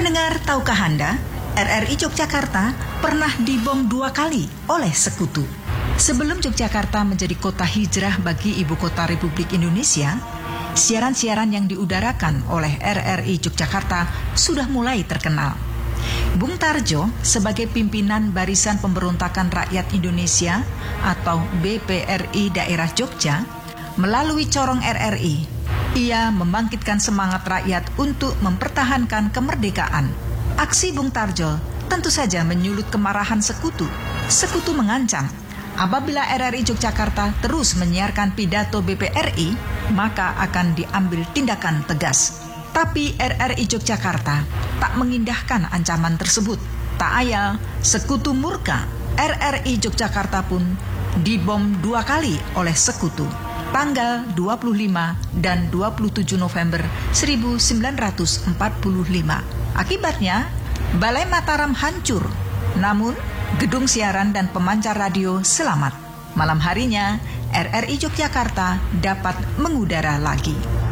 Pendengar, tahukah Anda, RRI Yogyakarta pernah dibom 2 kali oleh sekutu. Sebelum Yogyakarta menjadi kota hijrah bagi Ibu Kota Republik Indonesia, siaran-siaran yang diudarakan oleh RRI Yogyakarta sudah mulai terkenal. Bung Tarjo sebagai pimpinan Barisan Pemberontakan Rakyat Indonesia atau BPRI Daerah Jogja, melalui corong RRI, ia membangkitkan semangat rakyat untuk mempertahankan kemerdekaan. Aksi Bung Tarjo tentu saja menyulut kemarahan sekutu. Sekutu mengancam, apabila RRI Yogyakarta terus menyiarkan pidato BPRI, maka akan diambil tindakan tegas. Tapi RRI Yogyakarta tak mengindahkan ancaman tersebut. Tak ayal, sekutu murka, RRI Yogyakarta pun dibom 2 kali oleh sekutu. Tanggal 25 dan 27 November 1945. Akibatnya, Balai Mataram hancur, namun gedung siaran dan pemancar radio selamat. Malam harinya, RRI Yogyakarta dapat mengudara lagi.